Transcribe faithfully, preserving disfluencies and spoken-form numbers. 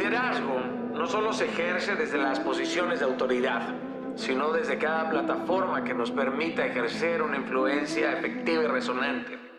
liderazgo no solo se ejerce desde las posiciones de autoridad, sino desde cada plataforma que nos permita ejercer una influencia efectiva y resonante.